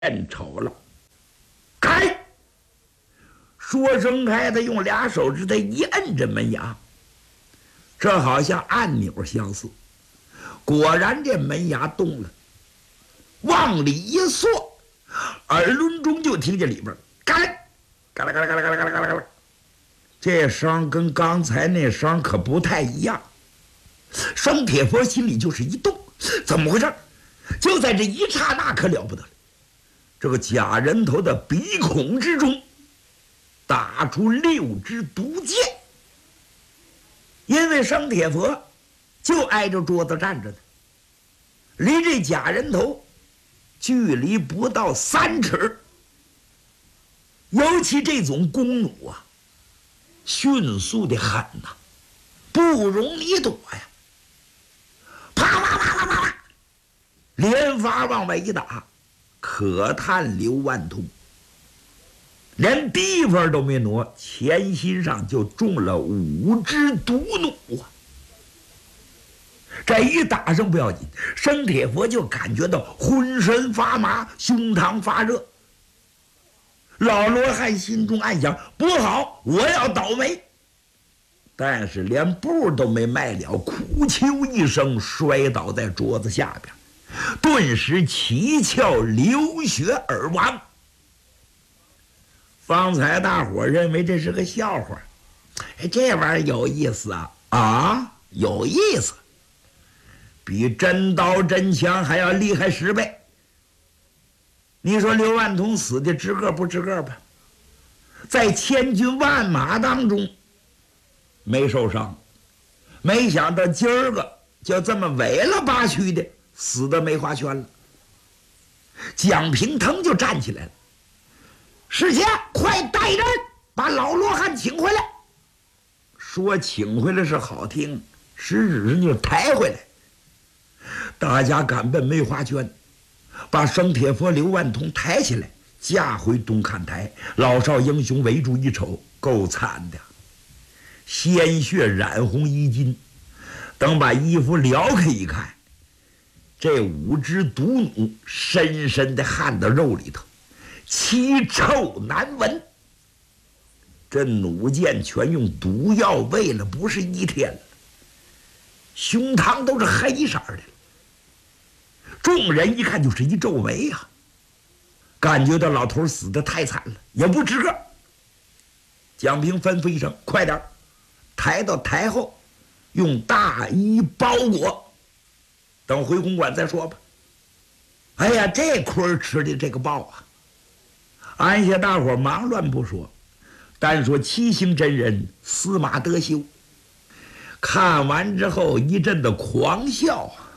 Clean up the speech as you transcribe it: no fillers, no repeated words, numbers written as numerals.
眼瞅了，开！说声开，他用俩手指头一摁着门牙，这好像按钮相似。果然，这门牙动了，往里一缩，耳轮中就听见里边嘎啦嘎啦嘎啦嘎啦嘎啦嘎啦嘎啦嘎啦，这声跟刚才那声可不太一样。生铁佛心里就是一动，怎么回事？就在这一刹那，可了不得了。这个假人头的鼻孔之中打出6支毒箭，因为生铁佛就挨着桌子站着的，离这假人头距离不到3尺。尤其这种弓弩啊，迅速的很呐，不容你躲呀！啪啪啪啪啪啪，连发往外一打，可叹刘万通连地方都没挪，前心上就中了5支毒弩啊！这一打上不要紧，生铁佛就感觉到浑身发麻，胸膛发热。老罗汉心中暗想：不好，我要倒霉！但是连步都没迈了，哭求一声，摔倒在桌子下边，顿时七窍流血而亡。方才大伙认为这是个笑话，这玩意儿有意思啊！有意思，比真刀真枪还要厉害10倍。你说刘万通死的值个不值个吧？在千军万马当中没受伤，没想到今儿个就这么尾了八曲的死的梅花圈了。蒋平腾就站起来了：师姐，快带人把老罗汉请回来。说请回来是好听，实质上就抬回来。大家赶奔梅花圈，把生铁佛刘万通抬起来，架回东看台。老少英雄围住一瞅，够惨的，鲜血染红衣襟。等把衣服撩开一看，这5支毒弩深深地焊到肉里头，奇臭难闻。这弩箭全用毒药喂了，不是1天了，胸膛都是黑色的。众人一看就是一皱眉呀，感觉到老头死得太惨了，也不值个。蒋平吩咐一声：快点抬到台后，用大衣包裹，等回公馆再说吧。哎呀，这亏吃的这个报啊！按下大伙忙乱不说，单说七星真人司马德修，看完之后一阵的狂笑啊！